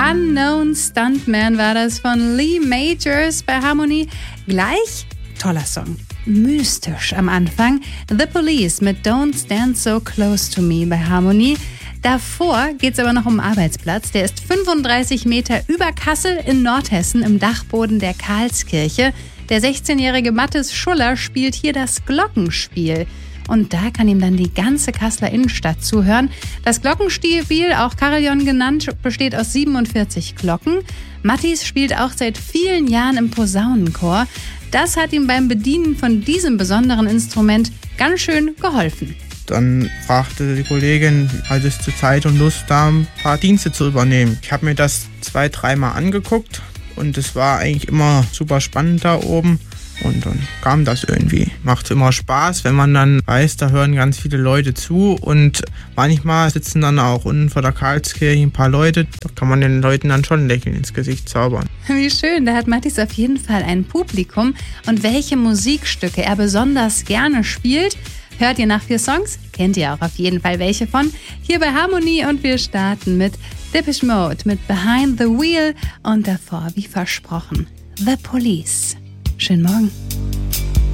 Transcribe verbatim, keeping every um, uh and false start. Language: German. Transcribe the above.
Unknown Stuntman war das von Lee Majors bei Harmony. Gleich toller Song. Mystisch am Anfang. The Police mit Don't Stand So Close to Me bei Harmony. Davor geht es aber noch um einen Arbeitsplatz. Der ist fünfunddreißig Meter über Kassel in Nordhessen im Dachboden der Karlskirche. Der sechzehnjährige Mathis Schuller spielt hier das Glockenspiel. Und da kann ihm dann die ganze Kasseler Innenstadt zuhören. Das Glockenspiel, auch Carillon genannt, besteht aus siebenundvierzig Glocken. Mathis spielt auch seit vielen Jahren im Posaunenchor. Das hat ihm beim Bedienen von diesem besonderen Instrument ganz schön geholfen. Dann fragte die Kollegin, hat es zur Zeit und Lust, da ein paar Dienste zu übernehmen. Ich habe mir das zwei, dreimal angeguckt und es war eigentlich immer super spannend da oben. Und dann kam das irgendwie. Macht immer Spaß, wenn man dann weiß, da hören ganz viele Leute zu. Und manchmal sitzen dann auch unten vor der Karlskirche ein paar Leute. Da kann man den Leuten dann schon ein Lächeln ins Gesicht zaubern. Wie schön, da hat Mathis auf jeden Fall ein Publikum. Und welche Musikstücke er besonders gerne spielt, hört ihr nach vier Songs? Kennt ihr auch auf jeden Fall welche von. Hier bei Harmony und wir starten mit Depeche Mode, mit Behind the Wheel und davor, wie versprochen, The Police. Schönen Morgen.